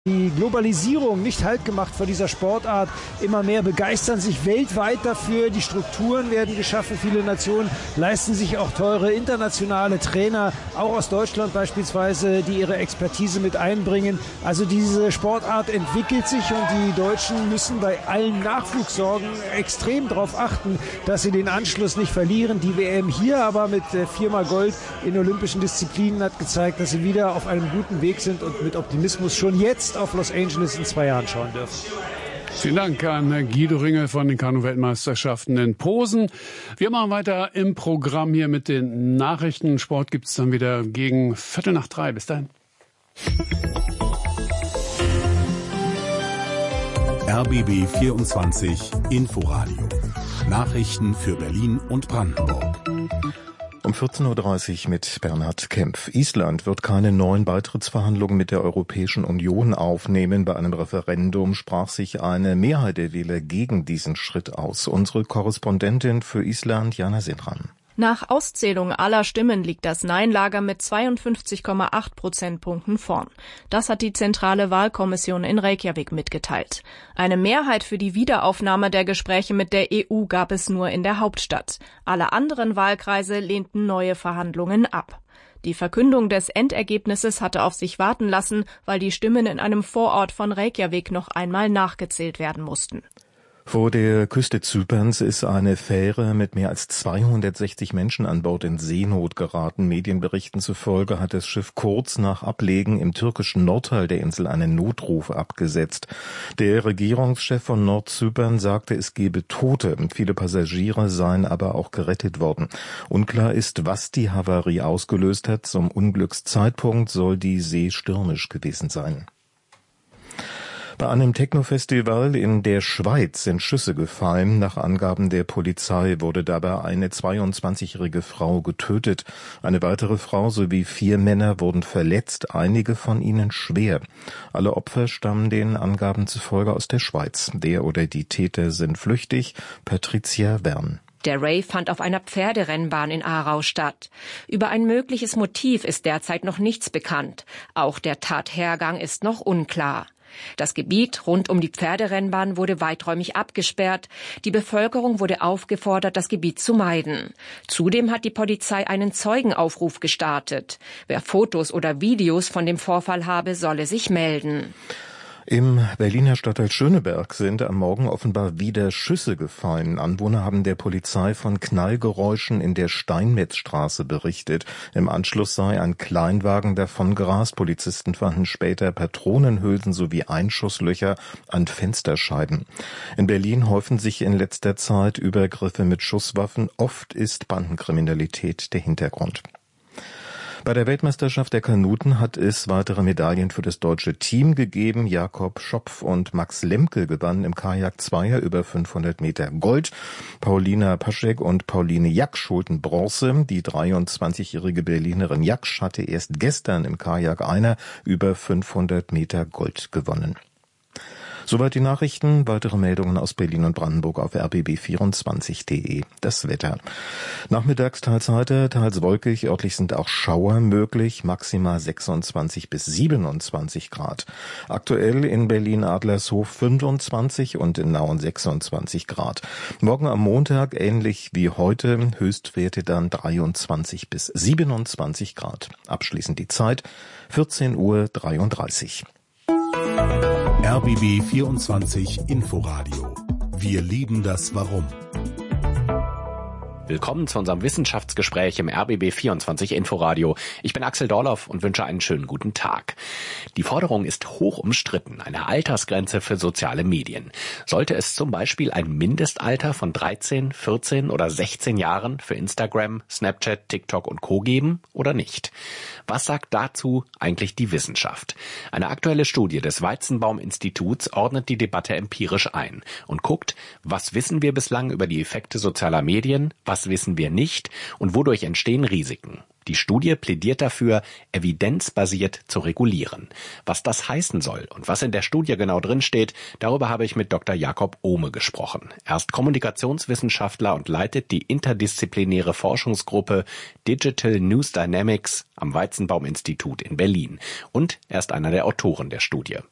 Die Globalisierung nicht Halt gemacht vor dieser Sportart. Immer mehr begeistern sich weltweit dafür. Die Strukturen werden geschaffen. Viele Nationen leisten sich auch teure internationale Trainer, auch aus Deutschland beispielsweise, die ihre Expertise mit einbringen. Also diese Sportart entwickelt sich und die Deutschen müssen bei allen Nachwuchssorgen extrem darauf achten, dass sie den Anschluss nicht verlieren. Die WM hier aber mit 4-mal Gold in olympischen Disziplinen hat gezeigt, dass sie wieder auf einem guten Weg sind und mit Optimismus schon jetzt auf Los Angeles in 2 Jahren schauen dürfen. Vielen Dank an Guido Ringel von den Kanu-Weltmeisterschaften in Posen. Wir machen weiter im Programm hier mit den Nachrichten. Sport gibt es dann wieder gegen 2:45. Bis dahin. RBB 24 Inforadio. Nachrichten für Berlin und Brandenburg. Um 14:30 Uhr mit Bernhard Kempf. Island wird keine neuen Beitrittsverhandlungen mit der Europäischen Union aufnehmen. Bei einem Referendum sprach sich eine Mehrheit der Wähler gegen diesen Schritt aus. Unsere Korrespondentin für Island, Jana Sindran. Nach Auszählung aller Stimmen liegt das Nein-Lager mit 52,8 Prozentpunkten vorn. Das hat die zentrale Wahlkommission in Reykjavik mitgeteilt. Eine Mehrheit für die Wiederaufnahme der Gespräche mit der EU gab es nur in der Hauptstadt. Alle anderen Wahlkreise lehnten neue Verhandlungen ab. Die Verkündung des Endergebnisses hatte auf sich warten lassen, weil die Stimmen in einem Vorort von Reykjavik noch einmal nachgezählt werden mussten. Vor der Küste Zyperns ist eine Fähre mit mehr als 260 Menschen an Bord in Seenot geraten. Medienberichten zufolge hat das Schiff kurz nach Ablegen im türkischen Nordteil der Insel einen Notruf abgesetzt. Der Regierungschef von Nordzypern sagte, es gebe Tote. Viele Passagiere seien aber auch gerettet worden. Unklar ist, was die Havarie ausgelöst hat. Zum Unglückszeitpunkt soll die See stürmisch gewesen sein. Bei einem Techno-Festival in der Schweiz sind Schüsse gefallen. Nach Angaben der Polizei wurde dabei eine 22-jährige Frau getötet. Eine weitere Frau sowie 4 Männer wurden verletzt, einige von ihnen schwer. Alle Opfer stammen den Angaben zufolge aus der Schweiz. Der oder die Täter sind flüchtig. Patricia Wern. Der Rave fand auf einer Pferderennbahn in Aarau statt. Über ein mögliches Motiv ist derzeit noch nichts bekannt. Auch der Tathergang ist noch unklar. Das Gebiet rund um die Pferderennbahn wurde weiträumig abgesperrt. Die Bevölkerung wurde aufgefordert, das Gebiet zu meiden. Zudem hat die Polizei einen Zeugenaufruf gestartet. Wer Fotos oder Videos von dem Vorfall habe, solle sich melden. Im Berliner Stadtteil Schöneberg sind am Morgen offenbar wieder Schüsse gefallen. Anwohner haben der Polizei von Knallgeräuschen in der Steinmetzstraße berichtet. Im Anschluss sei ein Kleinwagen davongerast. Polizisten fanden später Patronenhülsen sowie Einschusslöcher an Fensterscheiben. In Berlin häufen sich in letzter Zeit Übergriffe mit Schusswaffen. Oft ist Bandenkriminalität der Hintergrund. Bei der Weltmeisterschaft der Kanuten hat es weitere Medaillen für das deutsche Team gegeben. Jakob Schopf und Max Lemke gewannen im Kajak-Zweier über 500 Meter Gold. Paulina Paschek und Pauline Jaksch holten Bronze. Die 23-jährige Berlinerin Jaksch hatte erst gestern im Kajak-Einer über 500 Meter Gold gewonnen. Soweit die Nachrichten. Weitere Meldungen aus Berlin und Brandenburg auf rbb24.de. Das Wetter. Nachmittags teils heiter, teils wolkig. Örtlich sind auch Schauer möglich. Maximal 26 bis 27 Grad. Aktuell in Berlin-Adlershof 25 und in Nauen 26 Grad. Morgen am Montag ähnlich wie heute. Höchstwerte dann 23 bis 27 Grad. Abschließend die Zeit 14:33 Uhr. RBB 24 Inforadio. Wir lieben das Warum. Willkommen zu unserem Wissenschaftsgespräch im RBB 24 Inforadio. Ich bin Axel Dorloff und wünsche einen schönen guten Tag. Die Forderung ist hoch umstritten, eine Altersgrenze für soziale Medien. Sollte es zum Beispiel ein Mindestalter von 13, 14 oder 16 Jahren für Instagram, Snapchat, TikTok und Co. geben oder nicht? Was sagt dazu eigentlich die Wissenschaft? Eine aktuelle Studie des Weizenbaum-Instituts ordnet die Debatte empirisch ein und guckt, was wissen wir bislang über die Effekte sozialer Medien, was wissen wir nicht und wodurch entstehen Risiken. Die Studie plädiert dafür, evidenzbasiert zu regulieren. Was das heißen soll und was in der Studie genau drinsteht, darüber habe ich mit Dr. Jakob Ohme gesprochen. Er ist Kommunikationswissenschaftler und leitet die interdisziplinäre Forschungsgruppe Digital News Dynamics am Weizenbaum-Institut in Berlin. Und er ist einer der Autoren der Studie.